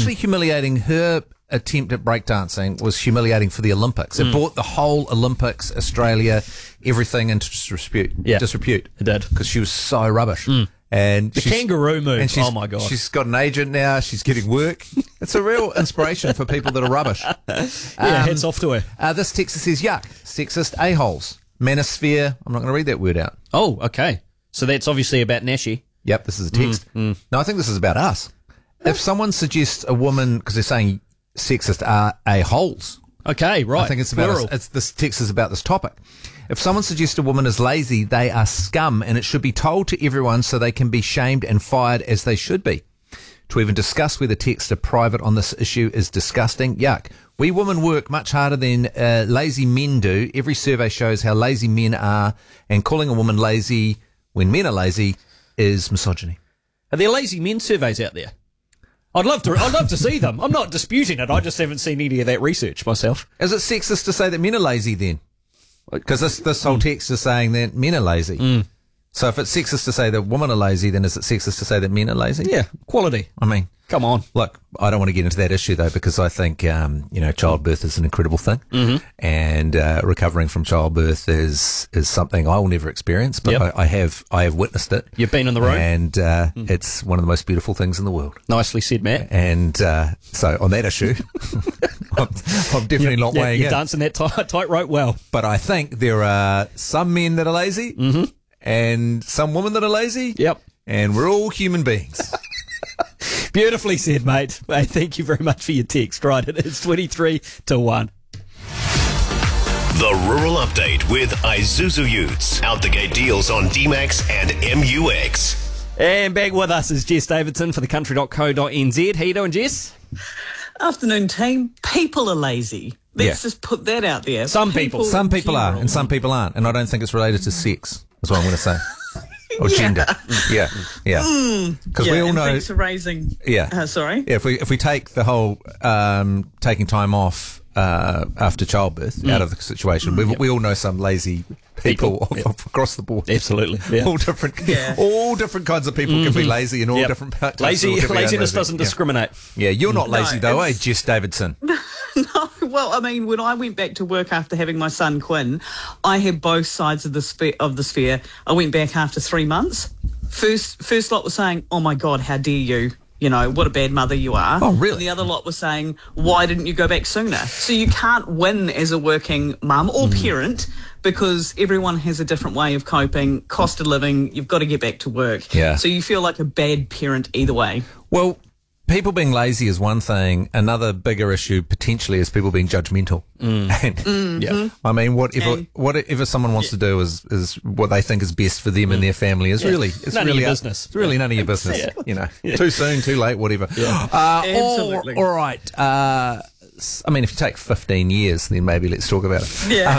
actually humiliating. Her attempt at breakdancing was humiliating for the Olympics. It brought the whole Olympics, Australia, everything into disrepute. Yeah. Disrepute. It did. Because she was so rubbish. And The kangaroo move. and Oh, my God. She's got an agent now. She's getting work. It's a real inspiration for people that are rubbish. Hats off to her. This text says, yuck, sexist a-holes. Manosphere. I'm not going to read that word out. Oh, okay. So that's obviously about Nashi. Yep, this is a text. No, I think this is about us. If someone suggests a woman, because they're saying sexist are a-holes. Okay, right. I think it's about Plural. us. This text is about this topic. If someone suggests a woman is lazy, they are scum, and it should be told to everyone so they can be shamed and fired as they should be. To even discuss whether texts are private on this issue is disgusting. Yuck. We women work much harder than lazy men do. Every survey shows how lazy men are, and calling a woman lazy when men are lazy is misogyny. Are there lazy men surveys out there? I'd love to see them. I'm not disputing it. I just haven't seen any of that research myself. Is it sexist to say that men are lazy then? Because this whole text is saying that men are lazy. So if it's sexist to say that women are lazy, then is it sexist to say that men are lazy? Yeah, quality. I mean, Come on. look, I don't want to get into that issue though, because I think, childbirth is an incredible thing. And recovering from childbirth is something I will never experience, but Yep. I have witnessed it. You've been in the room. And it's one of the most beautiful things in the world. Nicely said, Matt. And so on that issue, I'm definitely not weighing You're in. dancing that tightrope well. But I think there are some men that are lazy and some women that are lazy. Yep. And we're all human beings. Beautifully said, mate. Hey, thank you very much for your text. Right, it is 23 to 1. The Rural Update with Isuzu Utes. Out the gate deals on D-Max and MUX. And back with us is Jess Davidson for thecountry.co.nz. How you doing, Jess? Afternoon, team. People are lazy. Let's Yeah. just put that out there. Some people. Some people are general. and some people aren't. And I don't think it's related to sex, is what I'm going to say. Or gender. Yeah. Because we all and know. Thanks for raising. Yeah. Sorry. Yeah, if we take the whole taking time off after childbirth out of the situation, we all know some lazy people across the board. Absolutely. Yeah. All different kinds of people can be lazy, and all Yep. different types of people can be Laziness unlazy. doesn't discriminate. Yeah, you're not lazy though, eh, it's- Jess Davidson? No, well, I mean, when I went back to work after having my son Quinn, I had both sides of the sphere. I went back after 3 months. First lot was saying, "Oh my God, how dare you? You know, what a bad mother you are." Oh, really? And the other lot was saying, "Why didn't you go back sooner?" So you can't win as a working mum or parent, because everyone has a different way of coping. Cost of living, you've got to get back to work. Yeah. So you feel like a bad parent either way. Well, people being lazy is one thing. Another bigger issue potentially is people being judgmental. And, Yeah. I mean, whatever someone wants to do is what they think is best for them and their family. It's really None of really your business. It's really none of your business. Yeah. You know, too soon, too late, whatever. Absolutely. All right. I mean, if you take 15 years, then maybe let's talk about it. Yeah.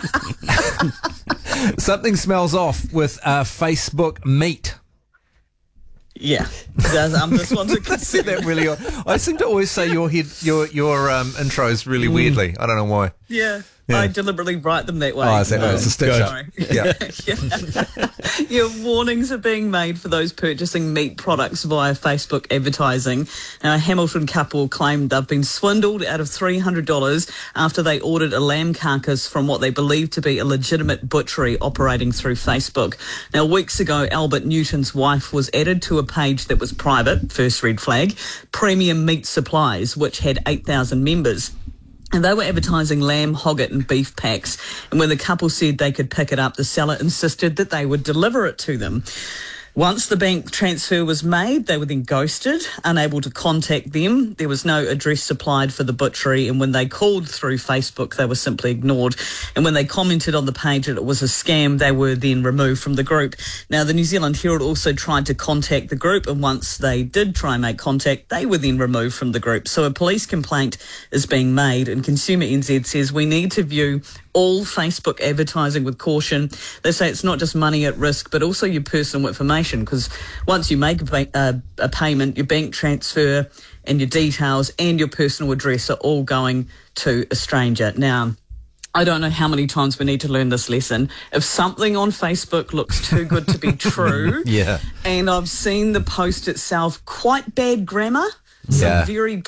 Something smells off with Facebook Meet. Yeah. This one's a Said consider. that really odd. I seem to always say your intros really weirdly. I don't know why. Yeah. Yeah. I deliberately write them that way. Oh, it's a stitch up. Sorry. Yeah. Warnings are being made for those purchasing meat products via Facebook advertising. Now, a Hamilton couple claimed they've been swindled out of $300 after they ordered a lamb carcass from what they believe to be a legitimate butchery operating through Facebook. Now, weeks ago, Albert Newton's wife was added to a page that was private, first red flag, Premium Meat Supplies, which had 8,000 members. And they were advertising lamb, hogget and beef packs. And when the couple said they could pick it up, the seller insisted that they would deliver it to them. Once the bank transfer was made, they were then ghosted, unable to contact them. There was no address supplied for the butchery, and when they called through Facebook, they were simply ignored. And when they commented on the page that it was a scam, they were then removed from the group. Now, the New Zealand Herald also tried to contact the group, and once they did try and make contact, they were then removed from the group. So a police complaint is being made, and Consumer NZ says we need to view all Facebook advertising with caution. They say it's not just money at risk, but also your personal information, because once you make a payment, your bank transfer and your details and your personal address are all going to a stranger. Now, I don't know how many times we need to learn this lesson. If something on Facebook looks too good to be true, Yeah. and I've seen the post itself, quite bad grammar, some Yeah. very